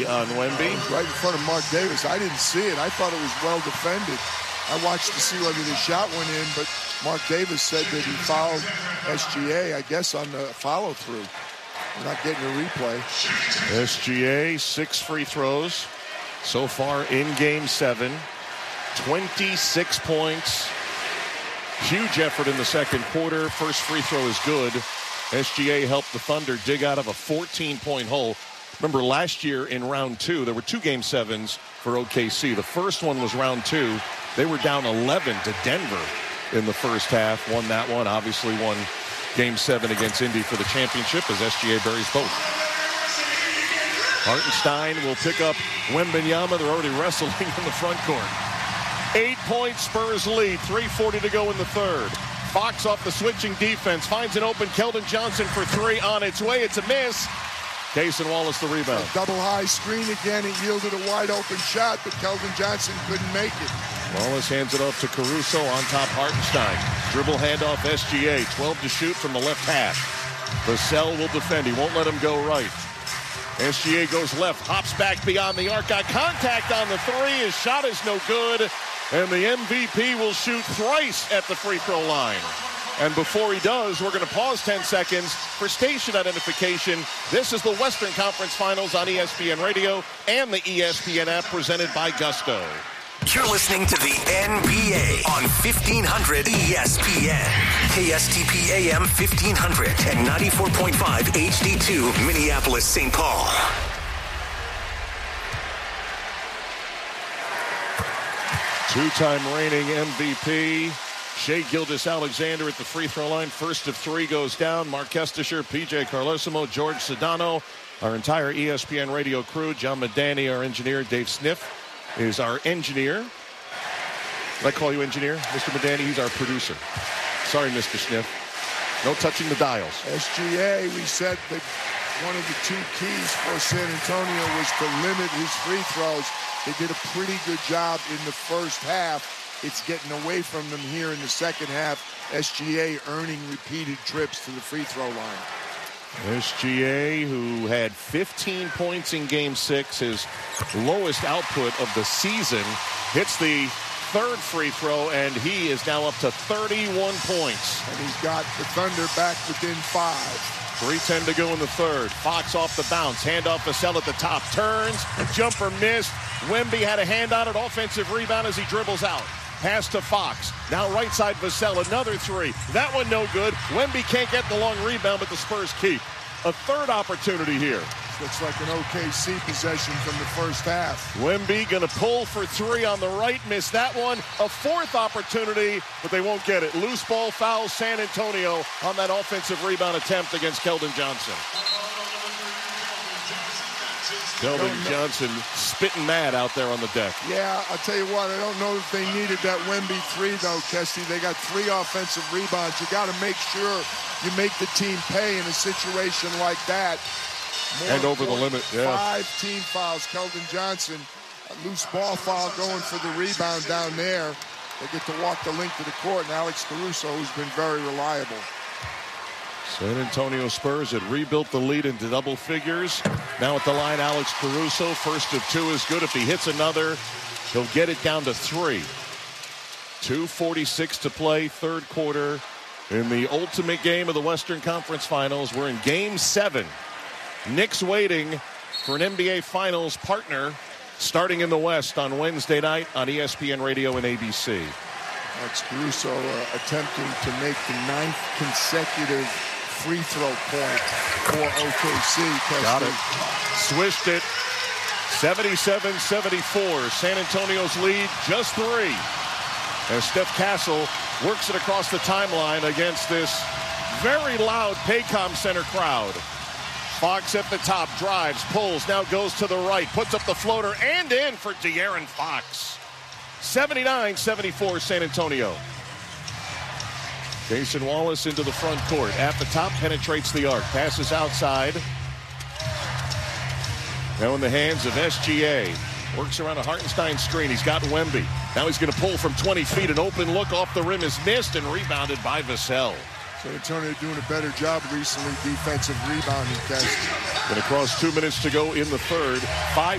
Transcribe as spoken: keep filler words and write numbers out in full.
on Wemby. Right in front of Mark Davis. I didn't see it. I thought it was well defended. I watched to see whether the shot went in, but Mark Davis said that he fouled S G A, I guess, on the follow-through. We're not getting a replay. S G A, six free throws so far in game seven. twenty-six points. Huge effort in the second quarter. First free throw is good. S G A helped the Thunder dig out of a fourteen-point hole. Remember, last year in round two, there were two game sevens for O K C. The first one was round two. They were down eleven to Denver in the first half. Won that one. Obviously won game seven against Indy for the championship as S G A buries both. Hartenstein will pick up Wembanyama. They're already wrestling in the front court. Eight-point Spurs lead. three forty to go in the third. Fox off the switching defense. Finds an open Keldon Johnson for three on its way. It's a miss. Cason Wallace the rebound. A double high screen again. It yielded a wide open shot, but Keldon Johnson couldn't make it. Wallace hands it off to Caruso on top Hartenstein. Dribble handoff S G A. twelve to shoot from the left half. Vassell will defend. He won't let him go right. S G A goes left. Hops back beyond the arc. Got contact on the three. His shot is no good. And the M V P will shoot thrice at the free throw line. And before he does, we're going to pause ten seconds for station identification. This is the Western Conference Finals on E S P N Radio and the E S P N app presented by Gusto. You're listening to the N B A on fifteen hundred E S P N. K S T P A M fifteen hundred and ninety-four point five H D two, Minneapolis, Saint Paul. Two-time reigning M V P, Shai Gilgeous-Alexander at the free throw line. First of three goes down. Mark Kestisher, P J Carlesimo, George Sedano, our entire E S P N radio crew. John Medani, our engineer. Dave Sniff is our engineer. Did I call you engineer? Mister Medani, he's our producer. Sorry, Mister Sniff. No touching the dials. S G A, we said that one of the two keys for San Antonio was to limit his free throws. They did a pretty good job in the first half. It's getting away from them here in the second half. S G A earning repeated trips to the free throw line. S G A, who had fifteen points in game six, his lowest output of the season, hits the third free throw, and he is now up to thirty-one points. And he's got the Thunder back within five. three ten to go in the third. Fox off the bounce. Handoff Vassell at the top. Turns. Jumper missed. Wemby had a hand on it. Offensive rebound as he dribbles out. Pass to Fox. Now right side Vassell. Another three. That one no good. Wemby can't get the long rebound, but the Spurs keep. A third opportunity here. Looks like an O K C possession from the first half. Wemby going to pull for three on the right. Missed that one. A fourth opportunity, but they won't get it. Loose ball foul San Antonio on that offensive rebound attempt against Keldon Johnson. Keldon Johnson spitting mad out there on the deck. Yeah, I'll tell you what, I don't know if they needed that Wemby three, though, Kesty. They got three offensive rebounds. You got to make sure you make the team pay in a situation like that. More and over the limit, yeah. Five team fouls. Keldon Johnson, a loose ball foul going for the rebound down there. They get to walk the length of the court, and Alex Caruso, who's been very reliable. San Antonio Spurs had rebuilt the lead into double figures. Now at the line, Alex Caruso. First of two is good. If he hits another, he'll get it down to three. two forty-six to play, third quarter. In the ultimate game of the Western Conference Finals, we're in game seven. Knicks waiting for an N B A Finals partner starting in the West on Wednesday night on E S P N Radio and A B C. Alex Caruso uh, attempting to make the ninth consecutive free throw point for O K C. Got it. Swished it. seventy-seven seventy-four. San Antonio's lead, just three. As Steph Castle works it across the timeline against this very loud Paycom Center crowd. Fox at the top, drives, pulls, now goes to the right, puts up the floater, and in for De'Aaron Fox. seventy-nine seventy-four San Antonio. Cason Wallace into the front court. At the top, penetrates the arc. Passes outside. Now in the hands of S G A. Works around a Hartenstein screen. He's got Wemby. Now he's going to pull from twenty feet. An open look off the rim is missed and rebounded by Vassell. San Antonio doing a better job recently defensive rebounding. Going to cross two minutes to go in the third. Five